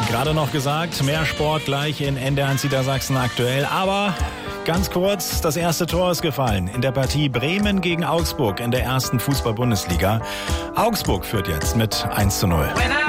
Gerade noch gesagt, mehr Sport gleich in NDR1 Niedersachsen aktuell. Aber ganz kurz, das erste Tor ist gefallen in der Partie Bremen gegen Augsburg in der ersten Fußball-Bundesliga. Augsburg führt jetzt mit 1:0.